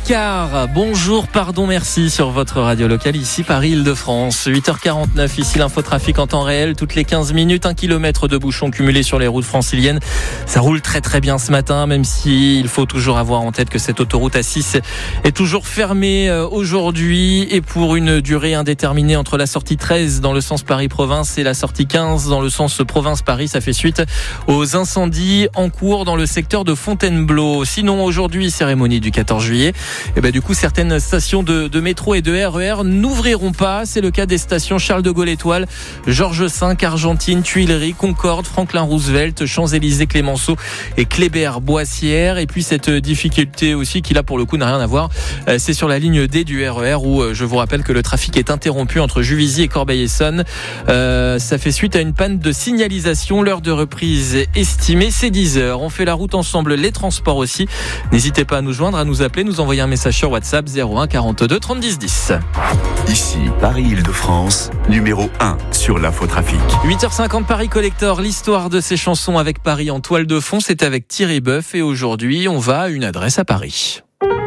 8h15. Bonjour, pardon, merci sur votre radio locale, ici Paris-Île-de-France. 8h49, ici l'infotrafic en temps réel. Toutes les 15 minutes, 1 kilomètre de bouchons cumulés sur les routes franciliennes. Ça roule très très bien ce matin, même si il faut toujours avoir en tête que cette autoroute A6 est toujours fermée aujourd'hui et pour une durée indéterminée entre la sortie 13 dans le sens Paris-Province et la sortie 15 dans le sens Province-Paris. Ça fait suite aux incendies en cours dans le secteur de Fontainebleau. Sinon, aujourd'hui, cérémonie du 14 juillet. Et du coup, certaines stations de métro et de RER n'ouvriront pas. C'est le cas des stations Charles de Gaulle Étoile, Georges V, Argentine, Tuileries, Concorde, Franklin Roosevelt, Champs-Élysées, Clémenceau et Kléber Boissière. Et puis cette difficulté aussi qui là pour le coup n'a rien à voir, c'est sur la ligne D du RER où je vous rappelle que le trafic est interrompu entre Juvisy et Corbeil-Essonnes. Ça fait suite à une panne de signalisation. L'heure de reprise estimée, c'est 10h. On fait la route ensemble, les transports aussi. N'hésitez pas à nous joindre, à nous appeler, nous envoyer un message sur WhatsApp 01 42 30 10 10. Ici, Paris-Île-de-France, numéro 1 sur l'infotrafic. 8h50 Paris Collector, l'histoire de ces chansons avec Paris en toile de fond, c'est avec Thierry Boeuf et aujourd'hui on va à une adresse à Paris.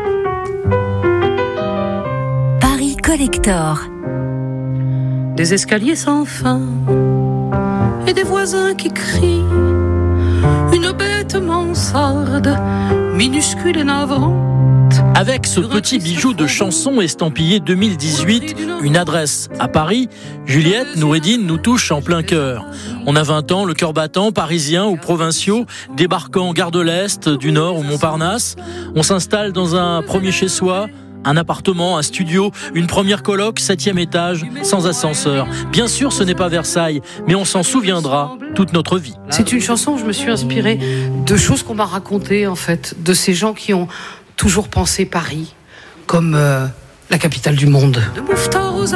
Paris Collector. Des escaliers sans fin et des voisins qui crient. Une bête mansarde, minuscule et navrante. Avec ce petit bijou de chanson estampillé 2018, une adresse à Paris, Juliette Noureddine nous touche en plein cœur. On a 20 ans, le cœur battant, parisiens ou provinciaux, débarquant gare de l'Est, du Nord ou Montparnasse. On s'installe dans un premier chez-soi, un appartement, un studio, une première coloc, 7e étage, sans ascenseur. Bien sûr, ce n'est pas Versailles, mais on s'en souviendra toute notre vie. C'est une chanson où je me suis inspirée de choses qu'on m'a racontées, en fait, de ces gens qui ont toujours pensé Paris comme la capitale du monde. De Mouffetard aux